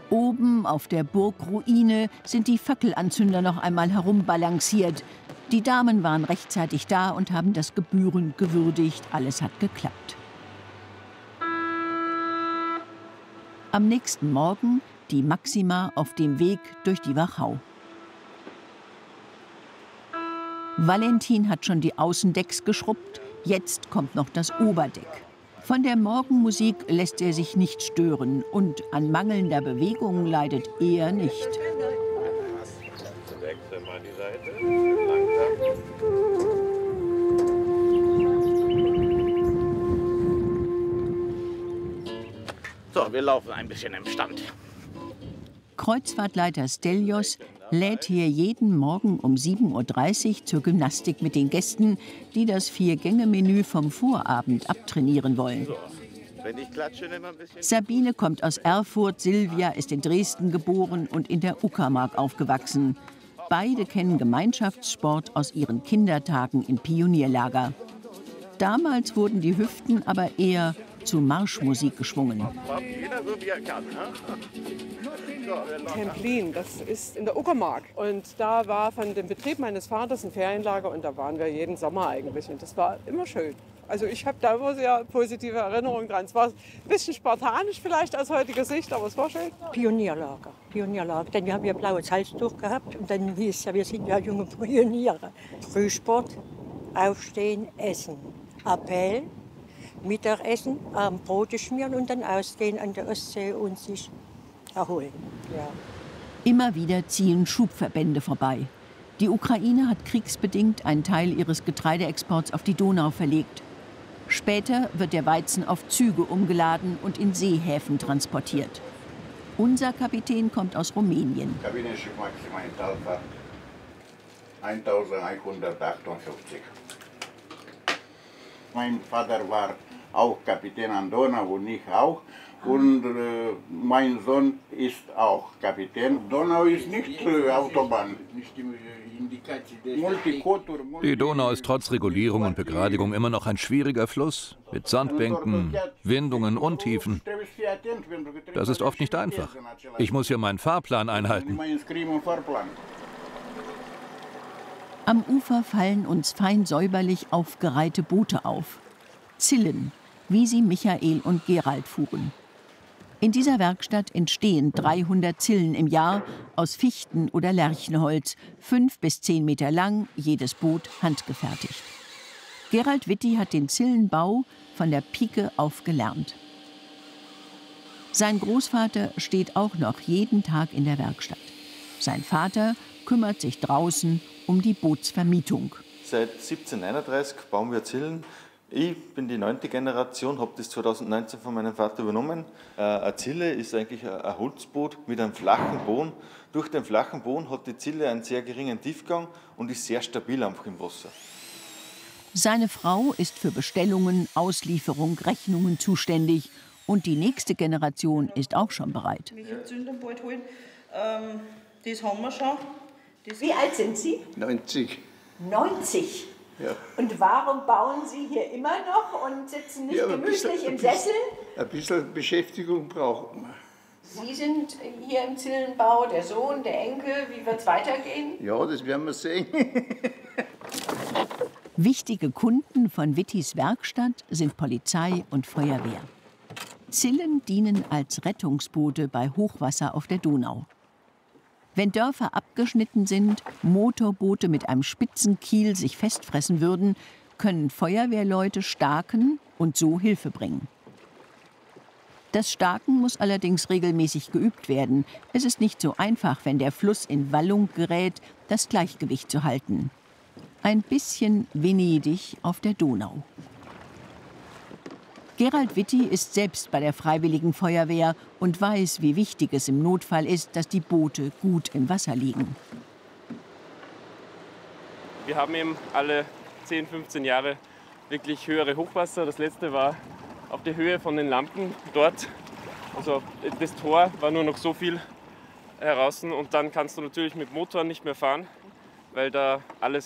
Oben auf der Burgruine sind die Fackelanzünder noch einmal herumbalanciert. Die Damen waren rechtzeitig da und haben das gebührend gewürdigt. Alles hat geklappt. Am nächsten Morgen die Maxima auf dem Weg durch die Wachau. Valentin hat schon die Außendecks geschrubbt, jetzt kommt noch das Oberdeck. Von der Morgenmusik lässt er sich nicht stören und an mangelnder Bewegung leidet er nicht. So, wir laufen ein bisschen im Stand. Kreuzfahrtleiter Stelios lädt hier jeden Morgen um 7:30 Uhr zur Gymnastik mit den Gästen, die das 4-Gänge-Menü vom Vorabend abtrainieren wollen. So, wenn ich klatsche, nimm ein bisschen. Sabine kommt aus Erfurt, Silvia ist in Dresden geboren und in der Uckermark aufgewachsen. Beide kennen Gemeinschaftssport aus ihren Kindertagen im Pionierlager. Damals wurden die Hüften aber eher zu Marschmusik geschwungen. Jeder so wie er kann. Templin, das ist in der Uckermark. Und da war von dem Betrieb meines Vaters ein Ferienlager und da waren wir jeden Sommer eigentlich. Und das war immer schön. Also ich habe da immer sehr positive Erinnerungen dran. Es war ein bisschen spartanisch vielleicht aus heutiger Sicht, aber es war schön. Pionierlager. Denn wir haben ja blaues Halstuch gehabt und dann hieß es ja, wir sind ja junge Pioniere. Frühsport, aufstehen, essen. Appell, Mittagessen, Abendbrote schmieren und dann ausgehen an der Ostsee und sich erholen. Ja. Immer wieder ziehen Schubverbände vorbei. Die Ukraine hat kriegsbedingt einen Teil ihres Getreideexports auf die Donau verlegt. Später wird der Weizen auf Züge umgeladen und in Seehäfen transportiert. Unser Kapitän kommt aus Rumänien. Kabinestschiff Maxima in Talfahrt 1158. Mein Vater war auch Kapitän an Donau und ich auch. Und mein Sohn ist auch Kapitän. Donau ist nicht Autobahn. Die Donau ist trotz Regulierung und Begradigung immer noch ein schwieriger Fluss mit Sandbänken, Windungen, Untiefen. Das ist oft nicht einfach. Ich muss hier meinen Fahrplan einhalten. Am Ufer fallen uns fein säuberlich aufgereihte Boote auf. Zillen, wie sie Michael und Gerald fuhren. In dieser Werkstatt entstehen 300 Zillen im Jahr aus Fichten- oder Lärchenholz, 5 bis 10 Meter lang, jedes Boot handgefertigt. Gerald Witti hat den Zillenbau von der Pike auf gelernt. Sein Großvater steht auch noch jeden Tag in der Werkstatt. Sein Vater kümmert sich draußen um die Bootsvermietung. Seit 1739 bauen wir Zillen. Ich bin die 9. Generation, habe das 2019 von meinem Vater übernommen. Eine Zille ist eigentlich ein Holzboot mit einem flachen Boden. Durch den flachen Boden hat die Zille einen sehr geringen Tiefgang und ist sehr stabil einfach im Wasser. Seine Frau ist für Bestellungen, Auslieferung, Rechnungen zuständig. Und die nächste Generation ist auch schon bereit. Welche Zünder bald holen? Das haben wir schon. Wie alt sind Sie? 90. 90? Ja. Und warum bauen Sie hier immer noch und sitzen nicht gemütlich im Sessel? Ein bisschen Beschäftigung brauchen wir. Sie sind hier im Zillenbau, der Sohn, der Enkel. Wie wird es weitergehen? Ja, das werden wir sehen. Wichtige Kunden von Wittis Werkstatt sind Polizei und Feuerwehr. Zillen dienen als Rettungsboote bei Hochwasser auf der Donau. Wenn Dörfer abgeschnitten sind, Motorboote mit einem spitzen Kiel sich festfressen würden, können Feuerwehrleute staken und so Hilfe bringen. Das Staken muss allerdings regelmäßig geübt werden. Es ist nicht so einfach, wenn der Fluss in Wallung gerät, das Gleichgewicht zu halten. Ein bisschen Venedig auf der Donau. Gerald Witti ist selbst bei der Freiwilligen Feuerwehr und weiß, wie wichtig es im Notfall ist, dass die Boote gut im Wasser liegen. Wir haben eben alle 10, 15 Jahre wirklich höhere Hochwasser. Das letzte war auf der Höhe von den Lampen dort. Also das Tor war nur noch so viel heraus und dann kannst du natürlich mit Motor nicht mehr fahren, weil da alles